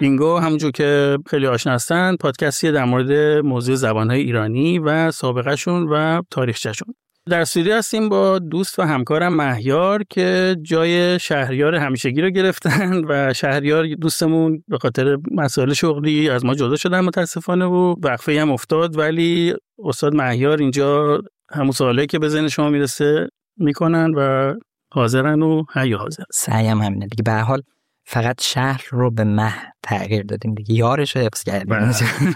بینگو همونجور که خیلی آشنا هستن پادکستیه در مورد موضوع زبانهای ایرانی و سابقه‌شون و تاریخچه‌شون. در استودیو هستیم با دوست و همکارم مهیار که جای شهریار همیشگی رو گرفتن و شهریار دوستمون به خاطر مسائل شغلی از ما جدا شدن متاسفانه و وقفه‌ای هم افتاد، ولی استاد مهیار اینجا همون سوالی که به ذهن شما میرسه میکنن و حاضرن و حی حاضر. سعیم همینه دیگه، به هر حال فقط شهر رو به مه تغییر دادیم دیگه، یارش رو حفظ کردیم.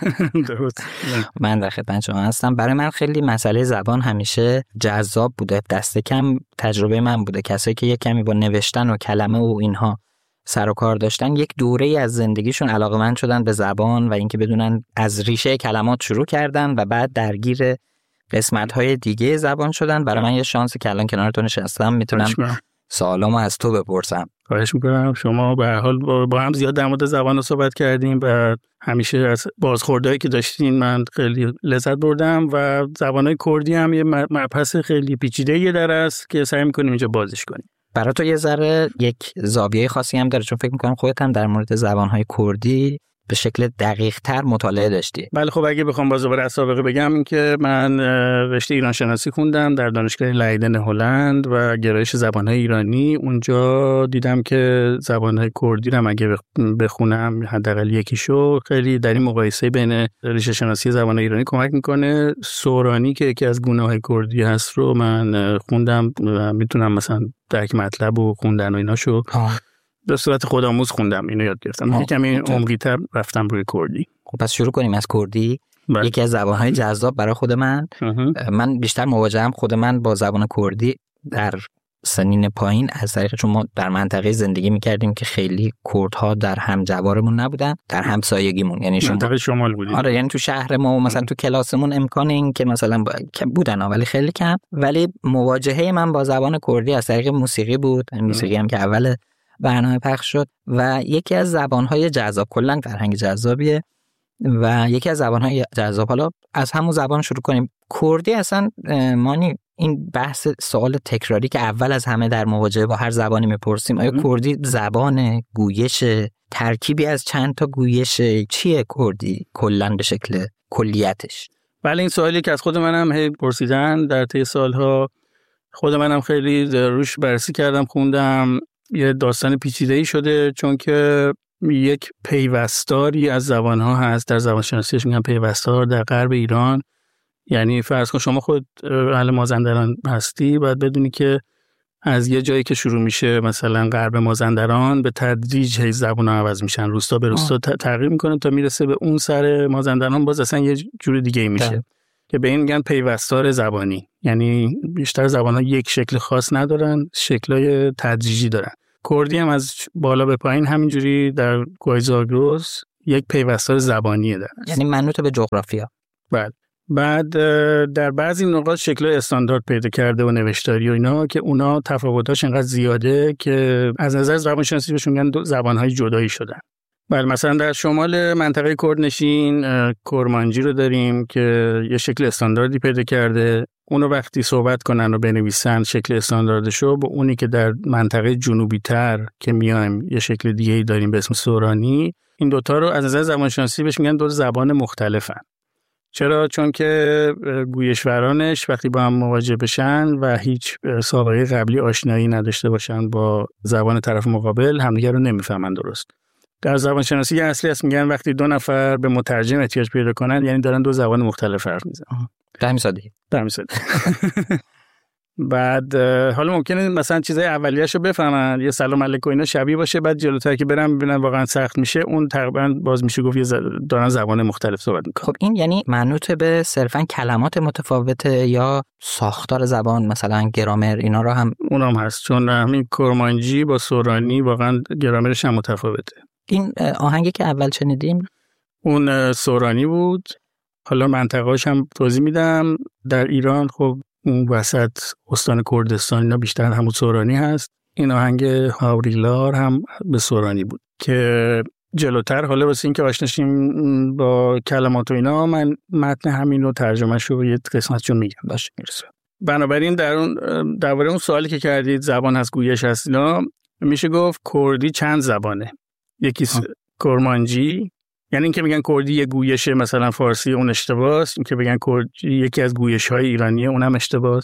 درست. من در خدمت شما هستم. برای من خیلی مسئله زبان همیشه جذاب بوده، دست کم تجربه من بوده. کسایی که یک کمی با نوشتن و کلمه و اینها سر و کار داشتن یک دوره‌ای از زندگیشون علاقه‌مند شدن به زبان و اینکه بدونن از ریشه کلمات شروع کردن و بعد درگیر قسمت‌های دیگه زبان شدن. برای من یه شانسی که الان کنار تو نشستم میتونم سوالامو از تو بپرسم. خواهش میکنم. شما به هر حال با هم زیاد در مورد زبان صحبت کردیم و همیشه از بازخوردهایی که داشتین من خیلی لذت بردم و زبانهای کردی هم یه مبحث خیلی پیچیده‌ای در است که سعی میکنیم اینجا بازش کنیم. برای تو یه ذره یک زاویه خاصی هم داره، چون فکر میکنم خودت هم در مورد زبانهای کردی به شکل دقیق تر مطالعه داشتی. بله خب اگه بخوام باز دوباره از سابقه بگم این که من رشته ایران شناسی خوندم در دانشگاه لایدن هلند و گرایش زبانهای ایرانی. اونجا دیدم که زبانهای کردی رو اگه بخونم حداقل یکیشو خیلی در این مقایسه بین ریشه شناسی زبانهای ایرانی کمک میکنه. سورانی که یکی از گونه‌های کردی هست رو من خوندم و میتونم مثلا درک مطلب و خوندن و ایناشو به صورت خودآموز خوندم، اینو یاد گرفتم. کمی عمقی‌تر رفتم روی کردی. خب پس شروع کنیم از کردی. یکی از زبان‌های جذاب برای خود من بیشتر مواجهم خود من با زبان کردی در سنین پایین از طریق چون ما در منطقه زندگی می‌کردیم که خیلی کردها در همجوارمون نبودن، در همسایگیمون، یعنی منطقه شمال بودیم. آره یعنی تو شهر ما و مثلا تو کلاسمون امکان این که مثلا بودن ولی خیلی کم. ولی مواجهه من با زبان کردی از طریق موسیقی بود. موسیقی هم که اول برنامه پخش شد و یکی از زبان‌های جذاب، کلاً فرهنگ جذابیه و یکی از زبان‌های جذاب. حالا از همون زبان شروع کنیم. کردی اصلا مانی این بحث سوال تکراری که اول از همه در مواجهه با هر زبانی میپرسیم، آیا کردی زبان گویش ترکیبی از چند تا گویش؟ چیه کردی کلاً به شکل کلیتش؟ بله این سوالی که از خود منم هی پرسیدن در طی سالها، خود منم خیلی روش بررسی کردم، خوندم. یه داستان پیچیده‌ای شده چون که یک پیوستاری از زبان‌ها هست. در زبان شناسیش میگن پیوستار در غرب ایران. یعنی فرض کن شما خود اهل مازندران هستی، باید بدونی که از یه جایی که شروع میشه مثلا غرب مازندران به تدریج هی زبان‌ها عوض میشن، روستا به روستا تغییر میکنه تا میرسه به اون سر مازندران باز اصلا یه جور دیگه میشه که به این میگن پیوستار زبانی. یعنی بیشتر زبان‌ها یک شکل خاص ندارن، شکل‌های تدریجی دارن. کردی هم از بالا به پایین همینجوری در گویزاگرس یک پیوستار زبانیه داره، یعنی منوط به جغرافیا. بعد در بعضی نقاط شکل‌های استاندارد پیدا کرده و نوشتاری و اینا که اونا تفاوتاش انقدر زیاده که از نظر زبانشناسی بهشون میگن زبان‌های جدایی شدن. بله مثلا در شمال منطقه کردنشین کرمانجی رو داریم که یه شکل استانداردی پیدا کرده. اونو وقتی صحبت کنن و بنویسن شکل استانداردشو با اونی که در منطقه جنوبی تر که میایم یه شکل دیگه‌ای داریم به اسم سورانی، این دوتا رو از نظر زبانشناسی بهش میگن دو زبان مختلفن. چرا؟ چون که گویشورانش وقتی با هم مواجه بشن و هیچ سابقه قبلی آشنایی نداشته باشن با زبان طرف مقابل، همدیگه رو نمیفهمن درست. در زبان شناسی اصلی هست میگن وقتی دو نفر به مترجم احتیاج پیدا کنن یعنی دارن دو زبان مختلف حرف میزنن. در مثال بعد حالا ممکنه مثلا چیزای اولیه‌شو بفهمن، یه سلام علیکم اینا شبیه باشه، بعد جلوتر که برن ببینن واقعا سخت میشه، اون تقریبا باز میشه گفت یه دارن زبان مختلف صحبت میکنن. خب این یعنی منوط به صرفا کلمات متفاوته یا ساختار زبان، مثلا گرامر اینا رو هم اونام هست؟ چون همین کرمانجی با سورانی واقعا گرامرش هم متفاوته. این آهنگی که اول شنیدیم اون سورانی بود. حالا منطقه‌اش هم توضیح میدم. در ایران خب اون وسط استان کردستان اینا بیشتر همون سورانی هست. این آهنگ هاوریلار هم به سورانی بود که جلوتر حالا واسه این که آشناشیم با کلمات و اینا من متن همین رو ترجمه‌شو یه قسمتشو میگم باشه میرسه. بنابراین درباره اون سوالی که کردید زبان هست گویش هست اینا، میشه گفت کردی چند زبانه. یکی کرمانجی، یعنی اینکه میگن کردی یه گویشه مثلا فارسی اون اشتباهه، اینکه بگن کردی یکی از گویش‌های ایرانیه اونم اشتباهه.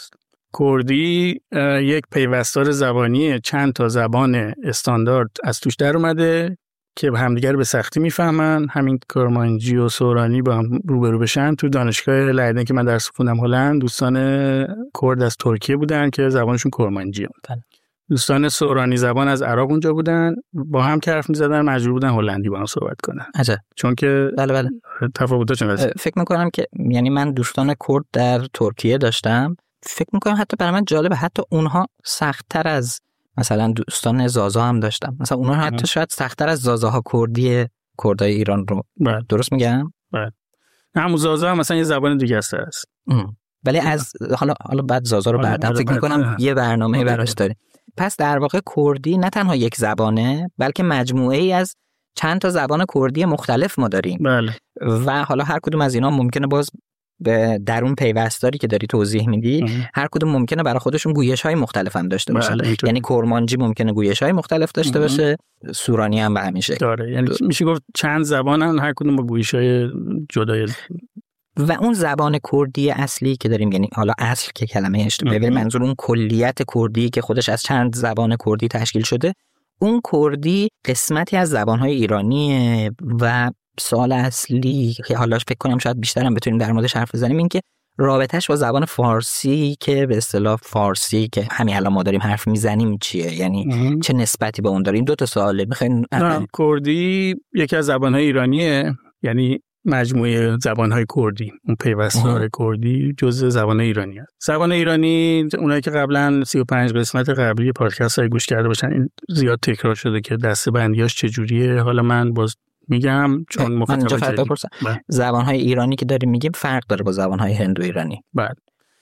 کردی یک پیوستار زبانی چند تا زبان استاندارد از توش در اومده که همدیگر به سختی میفهمن. همین کرمانجی و سورانی با هم روبرو بشن. تو دانشگاه لایدن که من درس خوندم هلند، دوستان کرد از ترکیه بودن که زبانشون کرمانجیه. دوستان سورانی زبان از عراق اونجا بودن، با هم که حرف می‌زدن مجبور بودن هلندی با هم صحبت کنن. عجب. چون که بله تفاوت‌ها چقدر. فکر می‌کنم که یعنی من دوستان کرد در ترکیه داشتم، فکر می‌کنم حتی برای من جالبه حتی اونها سخت‌تر از مثلا دوستان زازا هم داشتم. مثلا اونها حتی شاید سخت‌تر از زازاها کردای ایران رو. درست میگم؟ بله. همون زازا هم مثلا یه زبان دیگه است. ولی از حالا بعد زازا رو بعداً فکر می‌کنم یه برنامه براش داریم. پس در واقع کردی نه تنها یک زبانه، بلکه مجموعه‌ای از چند تا زبان کردی مختلف ما داریم. بله. و حالا هر کدوم از اینا ممکنه باز به درون پیوستاری که داری توضیح میدی هر کدوم ممکنه برای خودشون گویش‌های مختلف هم داشته باشه. یعنی کرمانجی ممکنه گویش‌های مختلف داشته باشه، سورانی هم به همین شکل داره. یعنی میشه گفت چند زبانن، هر کدوم با گویش‌های جدایی. و اون زبان کردی اصلی که داریم، یعنی حالا اصل که کلمه اشتباهه، ولی منظور اون کلیت کردی که خودش از چند زبان کردی تشکیل شده، اون کردی قسمتی از زبان‌های ایرانیه. و سوال اصلی که حالا فکر کنم شاید بیشترم بتونیم در موردش حرف بزنیم این که رابطه‌اش با زبان فارسی که به اصطلاح فارسی که همین الان ما داریم حرف میزنیم چیه، یعنی چه نسبتی با اون داریم. دو تا سواله می‌خوایم. کردی یکی از زبان‌های ایرانیه، یعنی مجموعه زبان‌های کردی، اون پیوستار کردی جزء زبان‌های ایرانی است. زبان ایرانی اونایی که قبلا 35 قسمت قبلی پادکست‌های گوش کرده باشن، این زیاد تکرار شده که دسته‌بندیاش چجوریه. حالا من باز میگم چون مخاطب زبان‌های ایرانی که داریم میگیم فرق داره با زبان‌های هندو ایرانی. بعد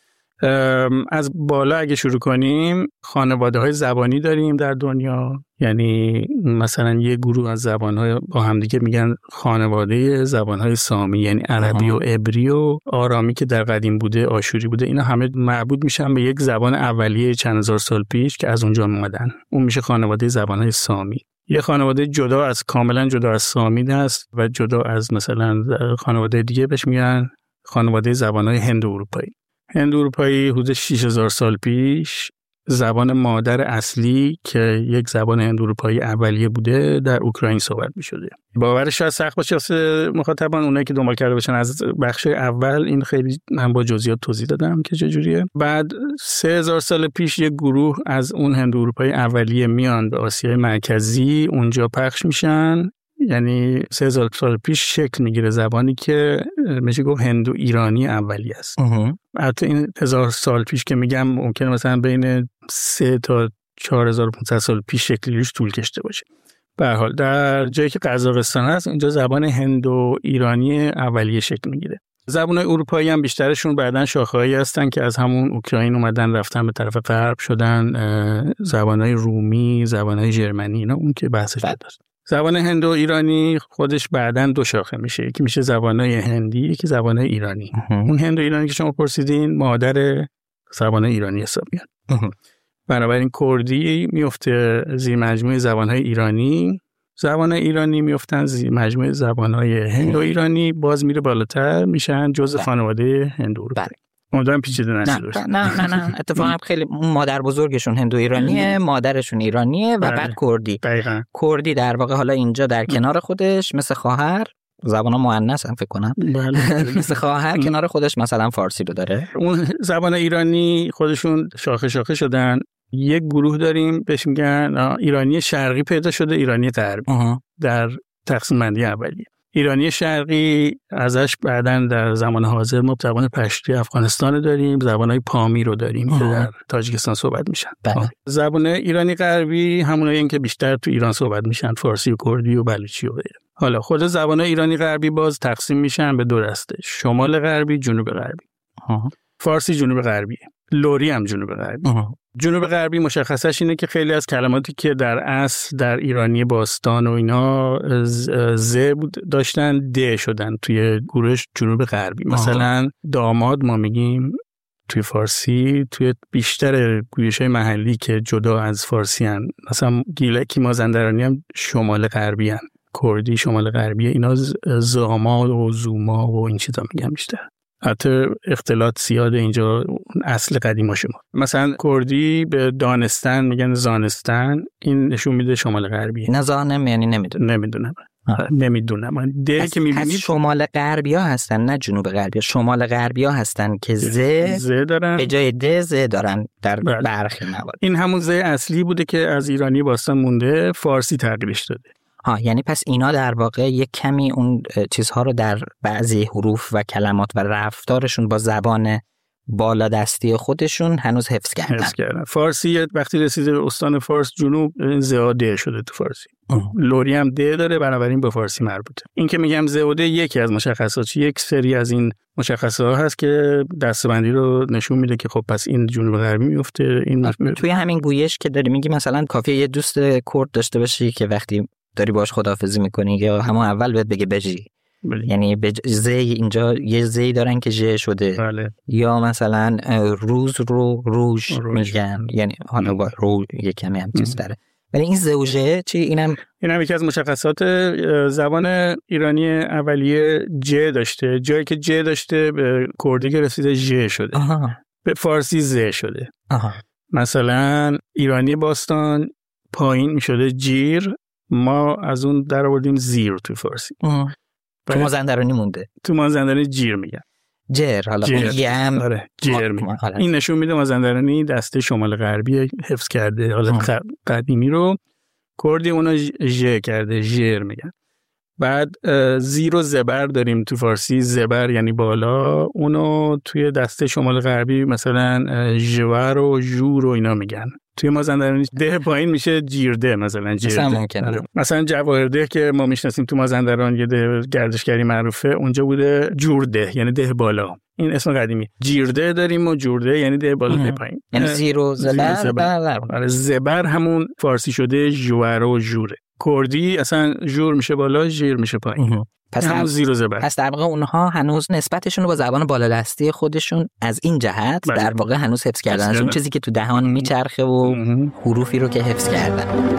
از بالا اگه شروع کنیم، خانواده‌های زبانی داریم در دنیا. یعنی مثلا یه گروه از زبان‌های با همدیگه میگن خانواده زبان‌های سامی، یعنی عربی و عبری و آرامی که در قدیم بوده، آشوری بوده. اینا همه مربوط میشن به یک زبان اولیه چند هزار سال پیش که از اونجا اومدن. اون میشه خانواده زبان‌های سامی. یه خانواده کاملا جدا از سامی هست و جدا از مثلا خانواده دیگه، بهش میگن خانواده زبان‌های هند اروپایی. هند اروپایی حدود 6000 سال پیش زبان مادر اصلی که یک زبان هند اروپایی اولیه بوده در اوکراین صحبت می‌شده. باورش شاید سخت باشه واسه مخاطبان، اونایی که دنبال کرده باشن از بخش اول، این خیلی من با جزئیات توضیح دادم که چجوریه. بعد 3000 سال پیش یک گروه از اون هند اروپایی اولیه میان به آسیای مرکزی، اونجا پخش میشن. یعنی 3000 سال پیش شکل میگیره زبانی که میشه گفت هندو ایرانی اولیه است. البته این 1000 سال پیش که میگم ممکنه مثلا بین 3 تا 4500 سال پیش شکلش طول کشیده باشه. به هر حال در جایی که قزاقستان هست اینجا زبان هندو ایرانی اولیه شکل میگیره. زبان‌های اروپایی هم بیشترشون بعدن شاخه‌هایی هستن که از همون اوکراین اومدن رفتن به طرف غرب شدن. زبان‌های رومی، زبان‌های ژرمنی، اینا اون که بحثش داشت. زبان هندو ایرانی خودش بعداً دو شاخه میشه، یکی میشه زبان‌های هندی، یکی زبان‌های ایرانی. اون هندو ایرانی که شما پرسیدین مادر زبان‌های ایرانی حساب میاد. بنابراین کردی میفته زیر مجموعه زبان‌های ایرانی، زبان‌های ایرانی میفتن زیر مجموعه زبان‌های هندو ایرانی، باز میره بالاتر میشن جزء خانواده هندو اروپایی. امیدوارم پیچیده نشه. نه اتفاقا خیلی مادر بزرگشون هندو ایرانیه، مادرشون ایرانیه و بعد کردی. دقیقاً. کردی در واقع حالا اینجا در کنار خودش مثل خواهر، زبانا مؤنث هم فکر کنم، مثل خواهر کنار خودش مثلا فارسی رو داره. اون زبان ایرانی خودشون شاخه شدن. یک گروه داریم بهش میگن ایرانی شرقی پیدا شده، ایرانی غربی در تقسیم بندی اولیه. ایرانی شرقی ازش بعداً در زمان حاضر ما زبان پشتو افغانستان داریم، زبان‌های پامی رو داریم که در تاجیکستان صحبت میشن. زبان ایرانی غربی همونایی که بیشتر تو ایران صحبت میشن، فارسی و کردی و بلوچی و غیره. حالا خود زبان‌های ایرانی غربی باز تقسیم میشن به دو دسته، شمال غربی، جنوب غربی. فارسی جنوب غربی، لری هم جنوب غربی. جنوب غربی مشخصش اینه که خیلی از کلماتی که در اصل در ایرانی باستان و اینا ز بود داشتن د شدن توی گروه جنوب غربی. مثلا داماد ما میگیم توی فارسی، توی بیشتر گویش‌های محلی که جدا از فارسی هن، مثلا گیلکی مازندرانی هم شمال غربی هن. کردی شمال غربی اینا زاما و زوما و این چیزا میگن بیشتر. حتی اختلاط زیاده اینجا اصل قدیما شما. مثلا کردی به دانستان میگن زانستان، این نشون میده شمال غربی. نه زانم یعنی نمیدونم. ده که میبینید شمال غربیا هستن نه جنوب غربیا. شمال غربیا هستن که ز دارن به جای د ز دارن در برخی موارد. این همون ز اصلی بوده که از ایرانی باستان مونده، فارسی تغییرش داده. یعنی پس اینا در واقع یک کمی اون چیزها رو در بعضی حروف و کلمات و رفتارشون با زبان بالا دستی خودشون هنوز حفظ کردن. فارسی وقتی رسیده به استان فارس جنوب زاده شده تو فارسی. لوری هم د داره، بنابراین به فارسی مربوطه. این که میگم زاده یکی از مشخصات، یک سری از این مشخصات هست که دسته‌بندی رو نشون میده که خب پس این جنوب غربی میفته. این توی همین گویش که داری میگی مثلا کافیه یه دوست کرد داشته باشی که وقتی داری باش خداحافظی میکنی یا همون اول بهت بگه بجی. یعنی زی اینجا یه زی دارن که ژ شده. بله. یا مثلا روز رو روش میگن، یعنی حالا با رو یه کمی هم چیز داره. ولی این زوجه چی؟ اینم یکی از مشخصات زبان ایرانی اولیه ج داشته. جایی که ج داشته به کردی که رسیده ژ شده. به فارسی ز شده. مثلا ایرانی باستان پایین میشده جیر، ما از اون در آوردیم زیر تو فارسی. تو مازندرانی مونده. تو مازندرانی جیر میگن. جیر حالا میگم. آره جیر میگن. این نشون میده مازندرانی دسته شمال غربی حفظ کرده. حالا قدیمی رو کردی اونا ژ کرده، ژر میگن. بعد زیر و زبر داریم تو فارسی. زبر یعنی بالا، اونو توی دسته شمال غربی مثلا ژور و ژور و اینا میگن. توی مازندرانی ده پایین میشه جیرده، مثلا جیرده. مثلا جواهرده که ما میشناسیم تو مازندران یه ده گردشگری معروفه، اونجا بوده جورده یعنی ده بالا. این اسم قدیمی. جیرده داریم و جورده یعنی ده بالا ده پایین. یعنی زیر و زبر. زبر همون فارسی شده ژور و ژوره. کردی اصلا ژور میشه بالا، ژیر میشه پایین. پس هم زیر و زبر. پس در واقع اونها هنوز نسبتشون رو با زبان بالادستی خودشون از این جهت در واقع هنوز حفظ کردن، از اون چیزی که تو دهان میچرخه و حروفی رو که حفظ کردن.